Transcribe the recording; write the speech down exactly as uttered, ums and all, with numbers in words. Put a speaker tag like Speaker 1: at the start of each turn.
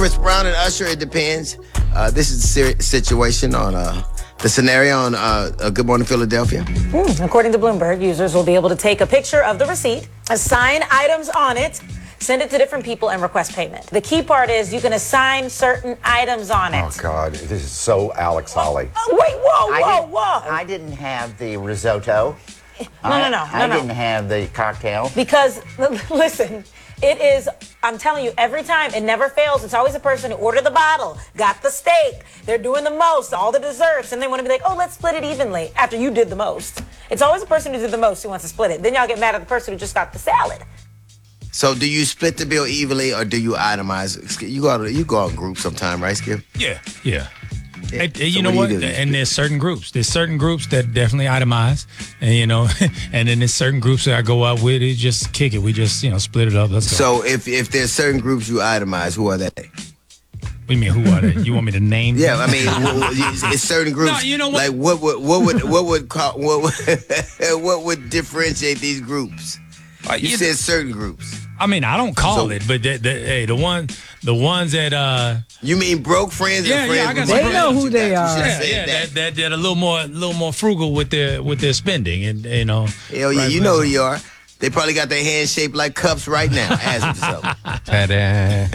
Speaker 1: Chris Brown and Usher, it depends. Uh, this is the ser- situation on uh, the scenario on uh, uh, Good Morning Philadelphia.
Speaker 2: Mm, according to Bloomberg, users will be able to take a picture of the receipt, assign items on it, send it to different people, and request payment. The key part is you can assign certain items on it.
Speaker 3: Oh, God. This is so Alex Holly.
Speaker 2: Oh, wait, whoa,
Speaker 4: I
Speaker 2: whoa,
Speaker 4: didn't-
Speaker 2: whoa.
Speaker 4: I didn't have the risotto.
Speaker 2: No,
Speaker 4: I,
Speaker 2: no, no,
Speaker 4: I
Speaker 2: no,
Speaker 4: didn't
Speaker 2: no.
Speaker 4: have the cocktail.
Speaker 2: Because, listen, it is, I'm telling you, every time, it never fails. It's always a person who ordered the bottle, got the steak, they're doing the most, all the desserts, and they want to be like, oh, let's split it evenly after you did the most. It's always the person who did the most who wants to split it. Then y'all get mad at the person who just got the salad.
Speaker 1: So do you split the bill evenly or do you itemize? You go out, you go out in groups sometime, right, Skip?
Speaker 5: Yeah, yeah.
Speaker 1: Yeah.
Speaker 5: And- and you
Speaker 1: So
Speaker 5: know
Speaker 1: what
Speaker 5: what?
Speaker 1: do you do?
Speaker 5: And there's certain groups. There's certain groups that definitely itemize, and you know, and then there's certain groups that I go out with. It just kick it. We just you know split it up. Let's go.
Speaker 1: So if if there's certain groups you itemize, who are they?
Speaker 5: What do you mean? Who are they? You want me to name?
Speaker 1: Yeah,
Speaker 5: them?
Speaker 1: I mean, w- w- it's certain groups.
Speaker 5: No, you know what?
Speaker 1: Like what would what would what would call, what would, what would differentiate these groups?
Speaker 5: Uh,
Speaker 1: You
Speaker 5: you-
Speaker 1: said certain groups.
Speaker 5: I mean, I don't call
Speaker 1: So-
Speaker 5: it, but the, the, hey, the one, the ones that uh,
Speaker 1: You mean broke friends
Speaker 5: Yeah,
Speaker 1: and friends?
Speaker 5: yeah, I got
Speaker 1: with
Speaker 5: some
Speaker 1: money?
Speaker 5: They know
Speaker 6: who
Speaker 1: You
Speaker 6: they
Speaker 1: got- you
Speaker 6: are.
Speaker 1: should've
Speaker 5: yeah,
Speaker 1: said
Speaker 5: yeah,
Speaker 1: that.
Speaker 5: that, that that a little more, a little more frugal with their with their spending, and you know.
Speaker 1: Hell yeah,
Speaker 5: right,
Speaker 1: you know
Speaker 5: right.
Speaker 1: who you are. They probably got their hands shaped like cups right now. Ask them so.
Speaker 5: Ta-da.